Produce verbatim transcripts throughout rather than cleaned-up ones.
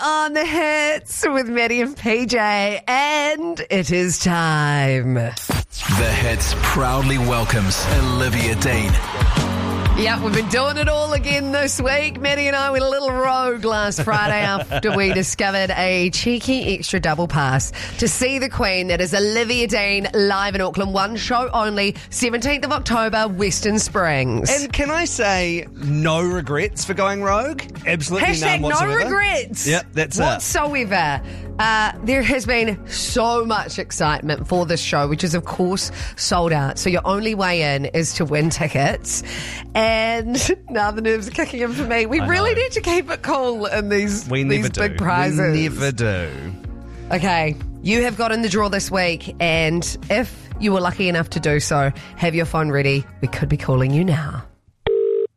on the hits with Maddie and P J, and it is time. The Hits proudly welcomes Olivia Dean. Yeah, we've been doing it all again this week. Maddie and I went a little rogue last Friday after we discovered a cheeky extra double pass to see the Queen. That is Olivia Dean live in Auckland. One show only, seventeenth of October, Western Springs. And can I say no regrets for going rogue? Absolutely Hashtag none no whatsoever. regrets. Yep, that's it. Whatsoever. Uh, there has been so much excitement for this show, which is, of course, sold out. So your only way in is to win tickets. And now the nerves are kicking in for me. We I really know. need to keep it cool in these, We these never do. big prizes. We never do. Okay, you have got in the draw this week, and if you were lucky enough to do so, have your phone ready. We could be calling you now. Do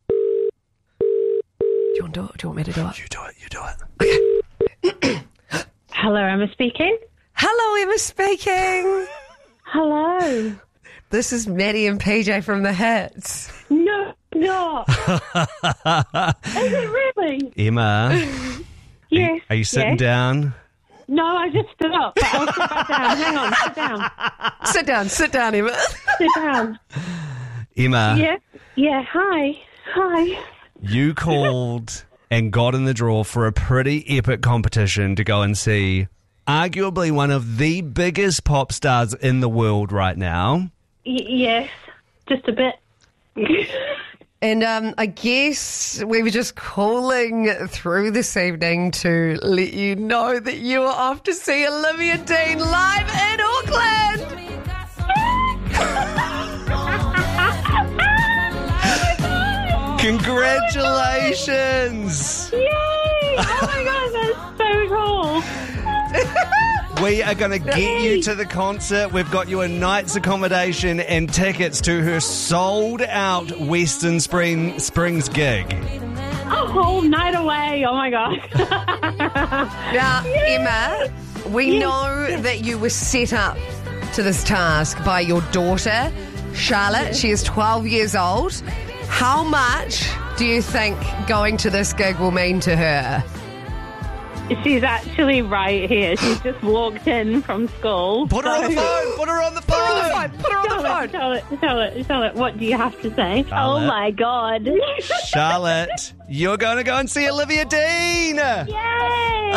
you want to do it? Do you want me to do it? You do it. You do it. Hello, Emma speaking. Hello, Emma speaking. Hello. This is Maddie and P J from The Hits. No, no. Is it really? Emma, Yes. are you sitting yes. down? No, I just stood up, but I'll sit back down. Hang on, sit down. Sit down, sit down, Emma. Sit down. Emma, Yeah, yeah, hi. Hi. you called and got in the draw for a pretty epic competition to go and see arguably one of the biggest pop stars in the world right now. Y- yes, just a bit. And um, I guess we were just calling through this evening to let you know that you are off to see Olivia Dean live in Auckland. Congratulations! Yay! Oh my god, that's so cool. We are going to get you to the concert. We've got you a night's accommodation and tickets to her sold-out Western Spring, Springs gig. A whole night away. Oh my god. Now, Emma, we Yes, know yes. that you were set up to this task by your daughter, Charlotte. She is twelve years old. How much do you think going to this gig will mean to her? She's actually right here. She's just walked in from school. Put her on the phone! Put her on the phone! Put her on the phone. Charlotte, Charlotte, Charlotte, what do you have to say? Charlotte. Oh my god. Charlotte, you're going to go and see Olivia Dean! Yay!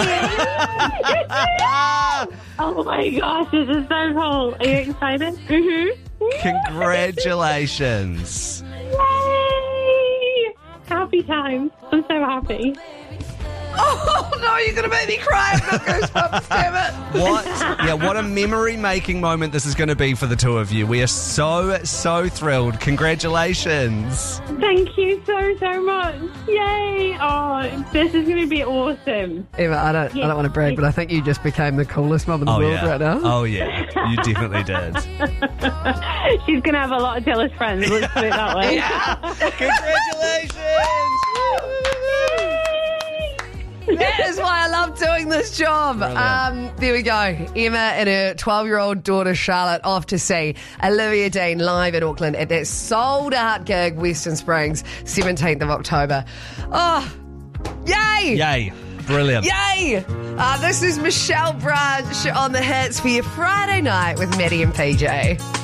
Oh my gosh, this is so cool. Are you excited? Mm-hmm. Congratulations. Yay! Happy times. I'm so happy. Oh, no, you're going to make me cry. I've got goosebumps, damn it. What? Yeah, what a memory-making moment this is going to be for the two of you. We are so, so thrilled. Congratulations. Thank you so, so much. Yay! Oh, this is going to be awesome. Emma, I don't, I don't want to brag, but I think you just became the coolest mum in the Oh, world yeah. right now. Oh, yeah. You definitely did. She's going to have a lot of jealous friends, let's put it that way. Congratulations. That is why I love doing this job. Um, there we go. Emma and her twelve-year-old daughter Charlotte off to see Olivia Dean live in Auckland at that sold-out gig, Western Springs, seventeenth of October. Oh, yay! Yay. Brilliant. Yay! Uh, this is Michelle Branch on the hits for your Friday night with Maddie and P J.